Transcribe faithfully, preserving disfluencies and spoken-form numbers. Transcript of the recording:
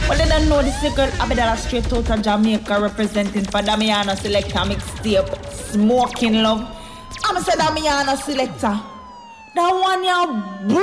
Well, they don't know the secret. Abidala straight out of Jamaica representing for Damiana Selector mixtape. Smoking love. I'm a say Damiana Selector. That one you